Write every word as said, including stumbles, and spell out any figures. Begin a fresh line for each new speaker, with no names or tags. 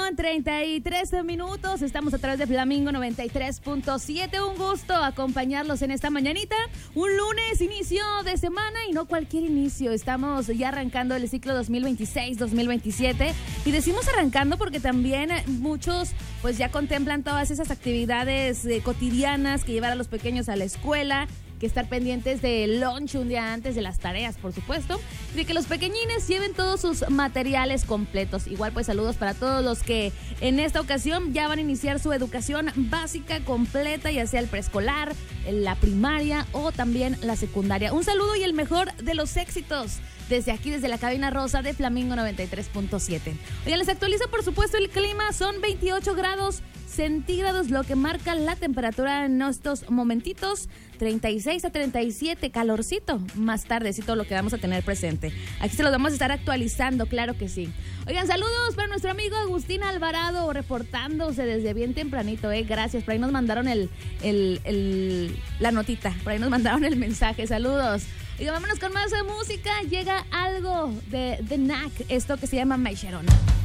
con treinta y tres minutos. Estamos a través de Flamingo noventa y tres punto siete. Un gusto acompañarlos en esta mañanita. Un lunes, inicio de semana y no cualquier inicio. Estamos ya arrancando el ciclo dos mil veintiséis dos mil veintisiete. Y decimos arrancando porque también muchos pues ya contemplan todas esas actividades eh, cotidianas que llevar a los pequeños a la escuela, que estar pendientes del lunch un día antes de las tareas, por supuesto, y de que los pequeñines lleven todos sus materiales completos. Igual pues saludos para todos los que en esta ocasión ya van a iniciar su educación básica completa, ya sea el preescolar, la primaria o también la secundaria. Un saludo y el mejor de los éxitos desde aquí, desde la cabina rosa de Flamingo noventa y tres punto siete. Oigan, les actualiza por supuesto el clima, son veintiocho grados centígrados lo que marca la temperatura en estos momentitos, treinta y seis a treinta y siete, calorcito, más tardecito lo que vamos a tener presente. Aquí se los vamos a estar actualizando, claro que sí. Oigan, saludos para nuestro amigo Agustín Alvarado, reportándose desde bien tempranito, eh, gracias, por ahí nos mandaron el, el, el, la notita, por ahí nos mandaron el mensaje, saludos. Oigan, vámonos con más de música, llega algo de The Knack, esto que se llama My Sharona.